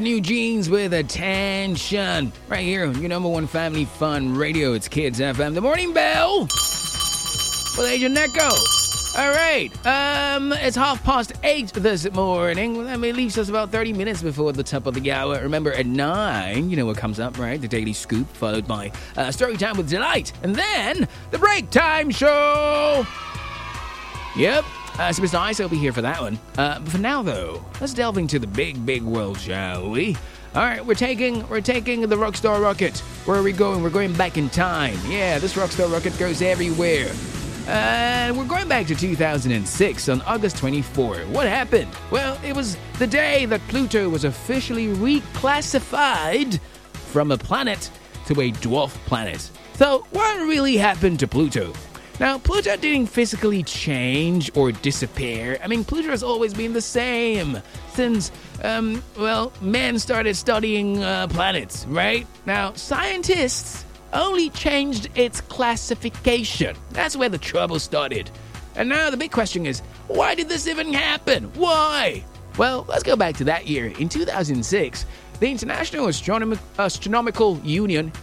New Jeans with Attention. Right here on your number one family fun radio. It's Kids FM. The Morning Bell with Agent Neko. All right. It's 8:30 this morning. That leaves us about 30 minutes before the top of the hour. Remember, at 9, you know what comes up, right? The Daily Scoop, followed by Story Time with Delight. And then the Break Time Show. Yep. So Mr. Ice will be here for that one. But for now, though, let's delve into the big world, shall we? All right, we're taking the Rockstar rocket. Where are we going? We're going back in time. Yeah, this Rockstar rocket goes everywhere. We're going back to 2006 on August 24. What happened? Well, it was the day that Pluto was officially reclassified from a planet to a dwarf planet. So, what really happened to Pluto? Now, Pluto didn't physically change or disappear. I mean, Pluto has always been the same since, man started studying planets, right? Now, scientists only changed its classification. That's where the trouble started. And now the big question is, why did this even happen? Why? Well, let's go back to that year. In 2006, the International Astronomical Union,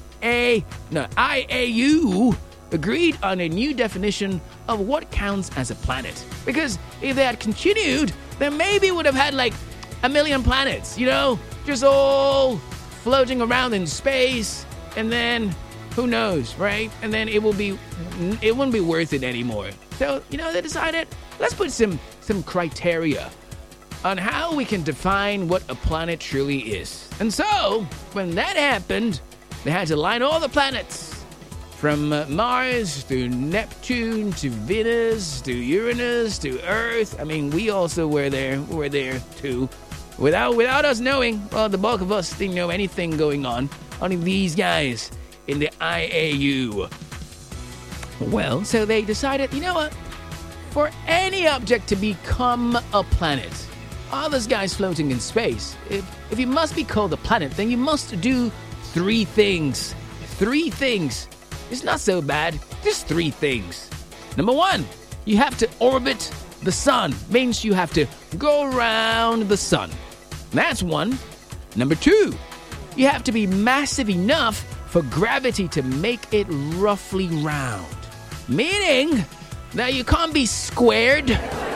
IAU, agreed on a new definition of what counts as a planet. Because if they had continued, then maybe would have had like 1 million planets, just all floating around in space, and then who knows, right? And then it wouldn't be worth it anymore. So, they decided, let's put some criteria on how we can define what a planet truly is. And so, when that happened, they had to line all the planets from Mars to Neptune to Venus to Uranus to Earth. I mean, we also were there. We were there too. Without us knowing, well, the bulk of us didn't know anything going on. Only these guys in the IAU. Well, so they decided, you know what? For any object to become a planet, all those guys floating in space, if you must be called a planet, then you must do 3 things. 3 things. It's not so bad. Just 3 things. Number 1, you have to orbit the sun. Means you have to go around the sun. That's 1. Number 2, you have to be massive enough for gravity to make it roughly round. Meaning that you can't be squared.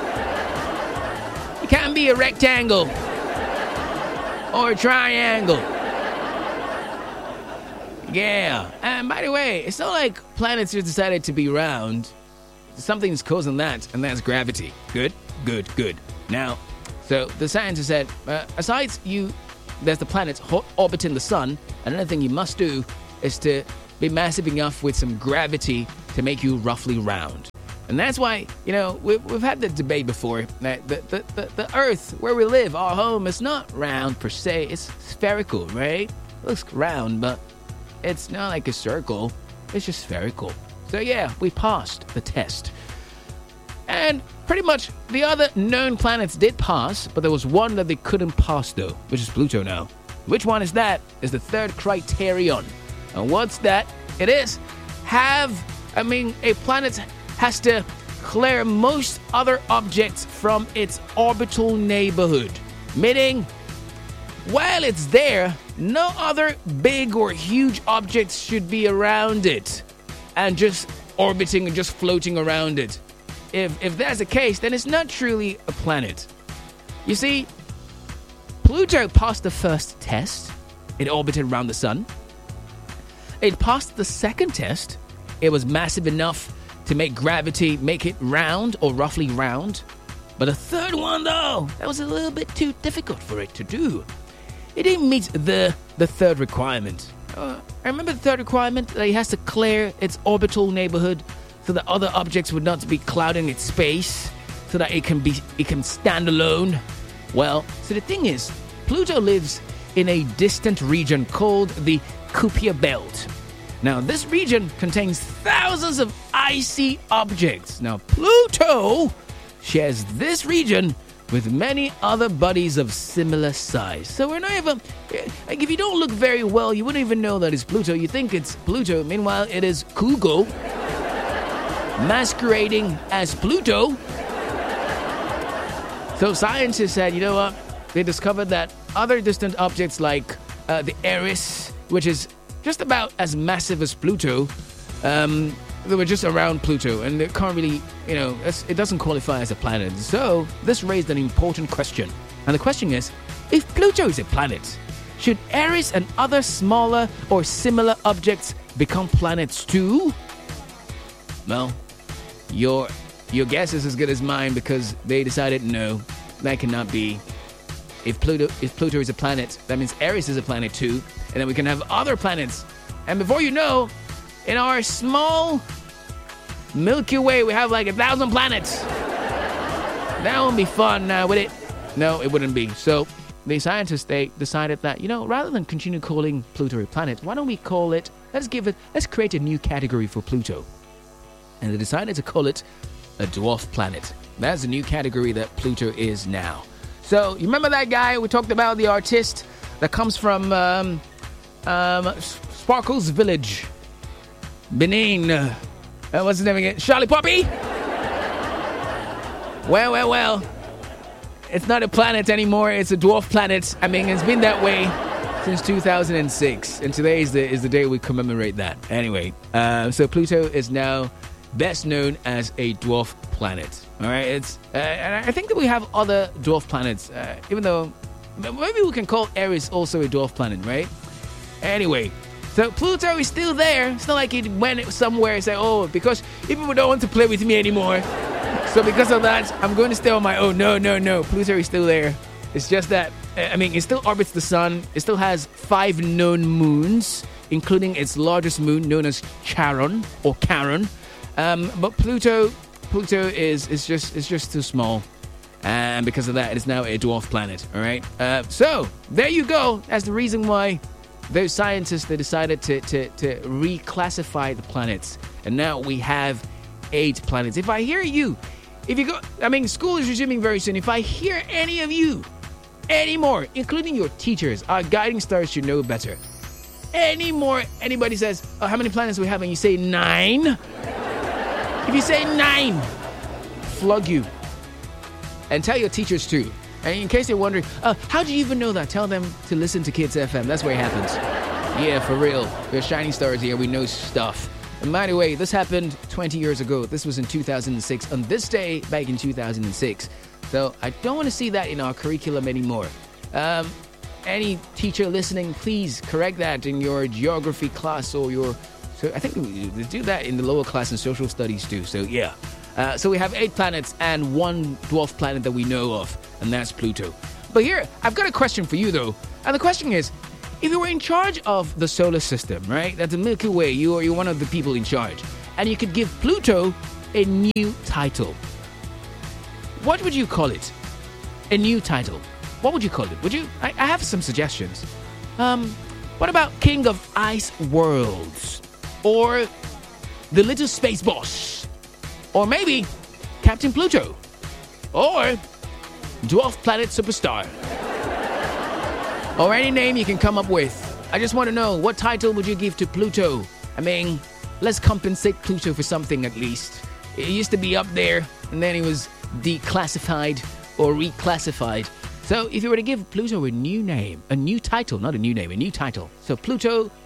You can't be a rectangle or a triangle. Yeah, and by the way, it's not like planets just decided to be round. Something's causing that, and that's gravity. Good. Now, so the scientists said, there's the planets orbiting the sun, another thing you must do is to be massive enough with some gravity to make you roughly round. And that's why, we've had the debate before that the Earth, where we live, our home, is not round per se, it's spherical, right? It looks round, but it's not like a circle. It's just spherical. So yeah, we passed the test. And pretty much the other known planets did pass, but there was one that they couldn't pass though, which is Pluto now. Which one is that? Is the third criterion. And what's that? It is a planet has to clear most other objects from its orbital neighborhood. Meaning, while it's there, no other big or huge objects should be around it and just orbiting and just floating around it. If that's the case, then it's not truly a planet. You see, Pluto passed the first test. It orbited around the sun. It passed the second test. It was massive enough to make gravity make it round or roughly round. But the third one, though, that was a little bit too difficult for it to do. It didn't meet the third requirement. I remember the third requirement, that it has to clear its orbital neighborhood so that other objects would not be clouding its space, so that it can stand alone. Well, so the thing is, Pluto lives in a distant region called the Kuiper Belt. Now, this region contains thousands of icy objects. Now, Pluto shares this region with many other bodies of similar size. So we're not even, if you don't look very well, you wouldn't even know that it's Pluto. You think it's Pluto. Meanwhile, it is Kugo masquerading as Pluto. So scientists said, you know what? They discovered that other distant objects like the Eris, which is just about as massive as Pluto. They were just around Pluto, and it can't really, it doesn't qualify as a planet. So this raised an important question. And the question is, if Pluto is a planet, should Eris and other smaller or similar objects become planets too? Well, your guess is as good as mine, because they decided no, that cannot be. If Pluto is a planet, that means Eris is a planet too, and then we can have other planets. And before you know, in our small Milky Way, we have like 1,000 planets. That won't be fun, would it? No, it wouldn't be. So the scientists, they decided that, rather than continue calling Pluto a planet, why don't we call it, let's create a new category for Pluto. And they decided to call it a dwarf planet. That's the new category that Pluto is now. So you remember that guy we talked about, the artist that comes from Sparkle's Village, Benin. What's his name again? Charlie Poppy? Well. It's not a planet anymore. It's a dwarf planet. I mean, it's been that way since 2006. And today is the day we commemorate that. Anyway, so Pluto is now best known as a dwarf planet. All right? And I think that we have other dwarf planets, even though maybe we can call Eris also a dwarf planet, right? Anyway, so Pluto is still there. It's not like it went somewhere and said, because people don't want to play with me anymore. So because of that, I'm going to stay on my own. No. Pluto is still there. It's just that, it still orbits the sun. It still has 5 known moons, including its largest moon known as Charon or Charon. But Pluto is just too small. And because of that, it is now a dwarf planet. All right. So there you go. That's the reason why those scientists, they decided to reclassify the planets. And now we have 8 planets. If I hear you, school is resuming very soon. If I hear any of you anymore, including your teachers, our guiding stars should know better. Anybody says, how many planets do we have? And you say 9. If you say 9, flog you. And tell your teachers too. And in case you're wondering, how do you even know that? Tell them to listen to Kids FM. That's where it happens. Yeah, for real. We're shining stars here. We know stuff. And by the way, this happened 20 years ago. This was in 2006. On this day, back in 2006. So I don't want to see that in our curriculum anymore. Any teacher listening, please correct that in your geography class or your... So I think we do that in the lower class in social studies too. So yeah. So we have 8 planets and 1 dwarf planet that we know of, and that's Pluto. But here, I've got a question for you though. And the question is, if you were in charge of the solar system, right, that's the Milky Way, you're one of the people in charge, and you could give Pluto a new title, what would you call it? A new title. What would you call it? Would you? I have some suggestions. What about King of Ice Worlds? Or the Little Space Boss? Or maybe Captain Pluto? Or Dwarf Planet Superstar? Or any name you can come up with. I just want to know, what title would you give to Pluto? Let's compensate Pluto for something at least. It used to be up there, and then it was declassified or reclassified. So if you were to give Pluto a new name, a new title, not a new name, a new title. So Pluto